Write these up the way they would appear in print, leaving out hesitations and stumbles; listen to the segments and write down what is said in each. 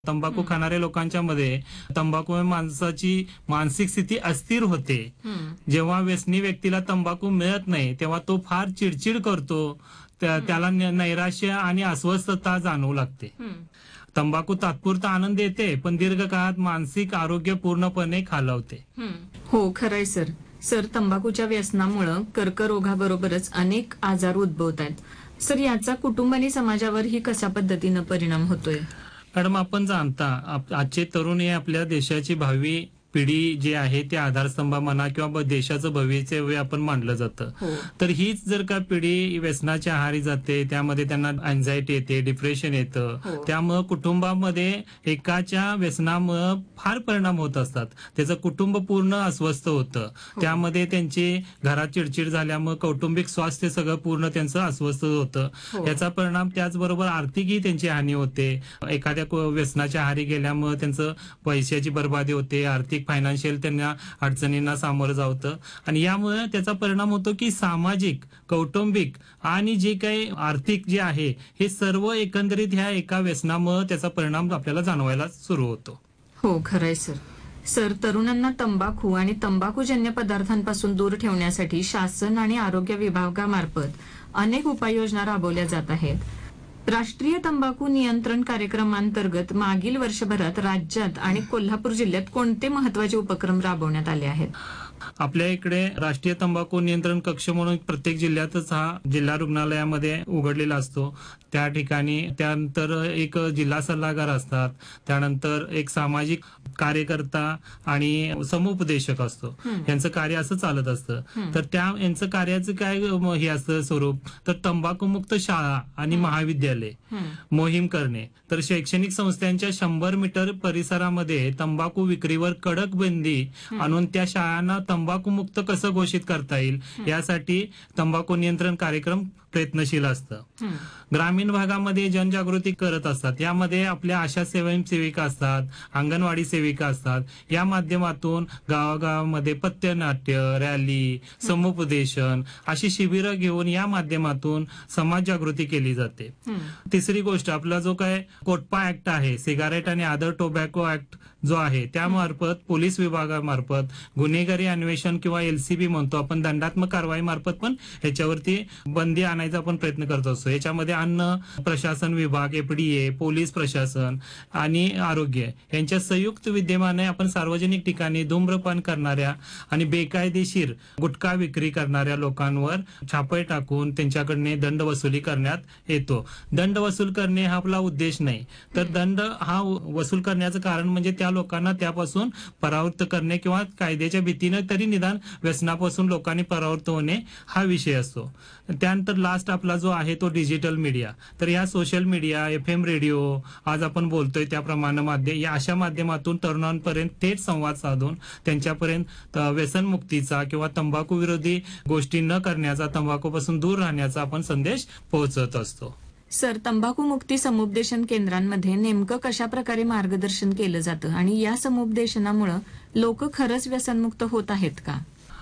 तंबाखू खाणाऱ्या लोकांच्या मध्ये तंबाखूमुळे माणसाची मानसिक स्थिती अस्थिर होते. जेव्हा व्यसनी व्यक्तीला तंबाखू मिळत नाही तेव्हा तो फार चिडचिड करतो. त्याला नैराश्य आणि अस्वस्थता जाणवू लागते. तंबाखू तात्पुरता आनंद देते पण दीर्घकाळात मानसिक आरोग्य पूर्णपणे खालावते. हो, खरंय सर. सर, तंबाखूच्या व्यसनामुळे कर्करोगाबरोबरच अनेक आजार उद्भवत आहेत. सर, याचा कुटुंब आणि समाजावरही कशा पद्धतीनं परिणाम होतोय? मॅडम, आपण जाणता आजचे तरुण हे आपल्या देशाची भावी पिढी जी आहे ते आधारस्तंभ म्हणा किंवा देशाचं भवितव्य आपण मानलं जातं. तर हीच जर का पिढी व्यसनाच्या आहारी जाते त्यामध्ये त्यांना अँझायटी येते, डिप्रेशन येतं. त्यामुळं कुटुंबामध्ये एकाच्या व्यसनामुळं फार परिणाम होत असतात. त्याचं कुटुंब पूर्ण अस्वस्थ होतं. त्यामध्ये त्यांची घरात चिडचिड झाल्यामुळे कौटुंबिक स्वास्थ्य सगळं पूर्ण त्यांचं अस्वस्थ होतं. याचा परिणाम त्याचबरोबर आर्थिकही त्यांची हानी होते. एखाद्या व्यसनाच्या आहारी गेल्यामुळे त्यांचं पैशाची बर्बादी होते, आर्थिक फायनान्शियल त्यांना अडचणींना सामोरं जावतं आणि यामुळे त्याचा परिणाम होतो की सामाजिक, कौटुंबिक आणि जे काही आर्थिक जे आहे हे सर्व एकंदरीत ह्या एका व्यसनामुळे त्याचा परिणाम आपल्याला जाणवायला सुरू होतो. हो, खरंय सर. सर, तरुणांना तंबाखू आणि तंबाखूजन्य पदार्थांपासून दूर ठेवण्यासाठी शासन आणि आरोग्य विभागामार्फत अनेक उपाययोजना राबवल्या जात आहेत. राष्ट्रीय तंबाखू नियंत्रण कार्यक्रमांतर्गत मागील वर्षभरात राज्यात आणि कोल्हापूर जिल्ह्यात कोणते महत्त्वाचे उपक्रम राबवण्यात आले आहेत? आपल्या इकडे राष्ट्रीय तंबाखू नियंत्रण कक्ष म्हणून प्रत्येक जिल्ह्यातच हा जिल्हा रुग्णालयामध्ये उघडलेला असतो. त्या ठिकाणी त्यानंतर एक जिल्हा सल्लागार असतात, त्यानंतर एक सामाजिक कार्यकर्ता आणि समुपदेशक असतो. यांचं कार्य असं चालत असतं. तर यांचं कार्याचं काय हे असतं स्वरूप, तर तंबाखूमुक्त शाळा आणि महाविद्यालय मोहीम करणे. तर शैक्षणिक संस्थांच्या 100 मीटर परिसरामध्ये तंबाखू विक्रीवर कडक बंदी आणून त्या शाळांना तंबाखूमुक्त कसं घोषित करता येईल यासाठी तंबाखू नियंत्रण कार्यक्रम प्रयत्नशील असतं. ग्रामीण भागामध्ये जनजागृती करत असतात. यामध्ये आपल्या आशा स्वयंसेविका असतात, अंगणवाडी सेविका असतात. या माध्यमातून गावागावामध्ये पथनाट्य, रॅली, समुपदेशन अशी शिबिरं घेऊन या माध्यमातून समाज जागृती केली जाते. तिसरी गोष्ट, आपला जो काय कोटपा ऍक्ट आहे, सिगारेट आणि अदर टोबॅको ऍक्ट जो आहे त्यामार्फत पोलीस विभागामार्फत गुन्हेगारी अन्वेषण किंवा LCB म्हणतो आपण, दंडात्मक कारवाई मार्फत पण ह्याच्यावरती बंदी आणायचा आपण प्रयत्न करत असतो. याच्यामध्ये अन्न प्रशासन विभाग, FDA, पोलीस प्रशासन आणि आरोग्य यांच्या संयुक्त विद्यमाने आपण सार्वजनिक ठिकाणी धूम्रपान करणाऱ्या आणि बेकायदेशीर गुटखा विक्री करणाऱ्या लोकांवर छापे टाकून त्यांच्याकडे दंड वसुली करण्यात येतो. दंड वसूल करणे हा आपला उद्देश नाही, तर दंड हा वसूल करण्याचं कारण म्हणजे त्या लोकांना त्यापासून परावृत्त करणे किंवा कायद्याच्या भीतीने तरी निदान व्यसनापासून लोकांनी परावृत्त होणे हा विषय असतो. त्यानंतर लास्ट आपला जो आहे तो डिजिटल मीडिया. तर या सोशल मीडिया, FM रेडिओ, आज आपण बोलतोय त्याप्रमाणे या अशा माध्यमातून तरुणांपर्यंत थेट संवाद साधून त्यांच्यापर्यंत व्यसनमुक्तीचा किंवा तंबाखू विरोधी गोष्टी न करण्याचा, तंबाखूपासून दूर राहण्याचा आपण संदेश पोहोचवत असतो. सर, तंबाखू मुक्ती समुपदेशन केंद्रांमध्ये नेमकं कशा प्रकारे मार्गदर्शन केलं जातं आणि या समुपदेशनामुळे लोक खरंच व्यसनमुक्त होत आहेत का?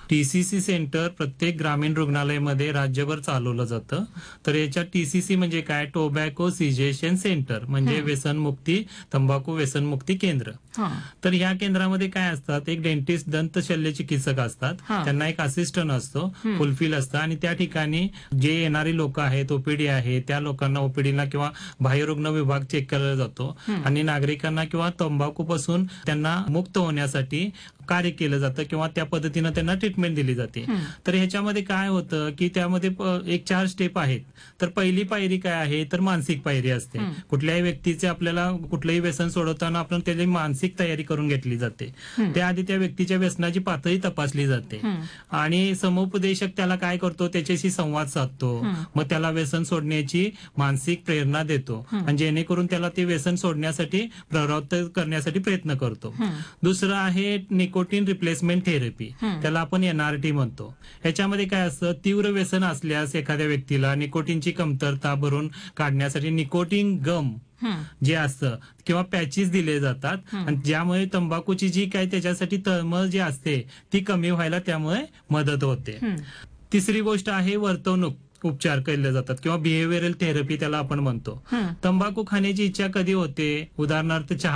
TCC सेंटर प्रत्येक ग्रामीण रुग्णालयामध्ये राज्यभर चालवलं जातं. तर याच्या TCC म्हणजे काय, टोबॅको सिजेशन सेंटर, म्हणजे व्यसनमुक्ती, तंबाखू व्यसनमुक्ती केंद्र. तर या केंद्रामध्ये काय असतात, एक डेंटिस्ट, दंत शल्य चिकित्सक असतात, त्यांना एक असिस्टंट असतो, फुलफिल असतं आणि त्या ठिकाणी जे येणारी लोक आहेत, OPD आहे, त्या लोकांना OPDला किंवा बाह्यरुग्ण विभाग चेक केला जातो आणि नागरिकांना किंवा तंबाखूपासून त्यांना मुक्त होण्यासाठी कार्य केलं जातं किंवा त्या पद्धतीनं त्यांना ट्रीटमेंट दिली जाते. तर ह्याच्यामध्ये काय होतं की त्यामध्ये एक 4 स्टेप आहेत. तर पहिली पायरी काय आहे, तर मानसिक पायरी असते. कुठल्याही व्यक्तीचे आपल्याला कुठलंही व्यसन सोडवताना आपण त्याची मानसिक तयारी करून घेतली जाते. त्याआधी त्या व्यक्तीच्या व्यसनाची पातळी तपासली जाते आणि समुपदेशक त्याला काय करतो, त्याच्याशी संवाद साधतो, मग त्याला व्यसन सोडण्याची मानसिक प्रेरणा देतो आणि जेणेकरून त्याला ते व्यसन सोडण्यासाठी प्रवृत्त करण्यासाठी प्रयत्न करतो. दुसरं आहे निकोटीन रिप्लेसमेंट थेरपी, त्याला आपण NRT म्हणतो. ह्याच्यामध्ये काय असतं, तीव्र व्यसन असल्यास एखाद्या व्यक्तीला निकोटीनची कमतरता भरून काढण्यासाठी निकोटीन गम जे असतं किंवा पॅचेस दिले जातात आणि ज्यामुळे तंबाखूची जी काही त्याच्यासाठी तळमळ जी असते ती कमी व्हायला त्यामुळे मदत होते. तिसरी गोष्ट आहे वर्तवणूक उपचार केले जातात किंवा बिहेव्हिअरल थेरपी त्याला आपण म्हणतो. तंबाखू खाण्याची इच्छा कधी होते, उदाहरणार्थ चहा